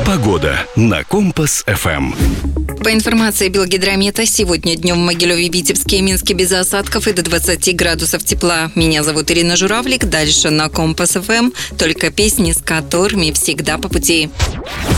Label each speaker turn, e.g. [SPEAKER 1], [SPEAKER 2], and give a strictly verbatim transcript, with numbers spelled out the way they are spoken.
[SPEAKER 1] Погода на Компас эф эм.
[SPEAKER 2] По информации Белгидромета, сегодня днем в Могилеве, Витебске и Минске без осадков и до двадцати градусов тепла. Меня зовут Ирина Журавлик. Дальше на Компас эф эм только песни, с которыми всегда по пути.